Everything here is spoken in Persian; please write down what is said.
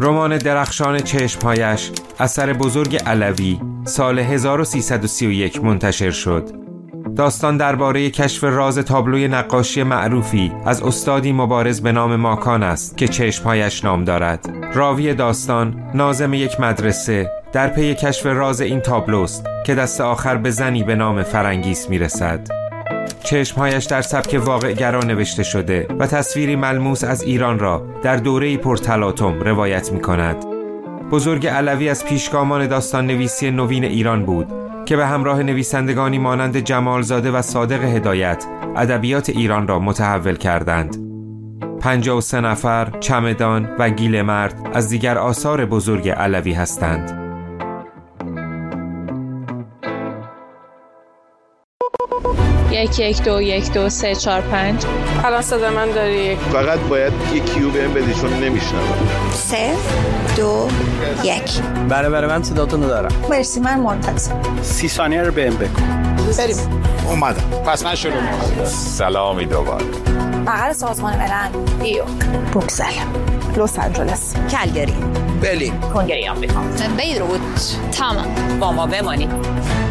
رمان درخشان چشمهایش اثر بزرگ علوی سال 1331 منتشر شد. داستان درباره کشف راز تابلوی نقاشی معروفی از استادی مبارز به نام ماکان است که چشمهایش نام دارد. راوی داستان ناظم یک مدرسه در پی کشف راز این تابلوست که دست آخر به زنی به نام فرنگیس میرسد. چشمهایش در سبک واقع‌گرا نوشته شده و تصویری ملموس از ایران را در دوره‌ای پرتلاطم روایت می‌کند. بزرگ علوی از پیشگامان داستان نویسی نوین ایران بود که به همراه نویسندگانی مانند جمالزاده و صادق هدایت ادبیات ایران را متحول کردند. 53 نفر، چمدان و گیل مرد از دیگر آثار بزرگ علوی هستند. یک 1 2 1 2 3 4 5. الان صدا من داری؟ فقط باید یک کیو بهم بدی چون نمیشنوم. 3 2 1. بله من صداتون رو دارم. مرسی، من منتظرم. 30 ثانیه رو بهم بگو. بریم. اومدم. پس من شروع می‌کنم. سلامی دوباره. مقر سازمان ملل، نیویورک، بروکسل، لس آنجلس، کلگری، برلین، کنگره آمریکا، بیروت. تمام. با ما بمانید.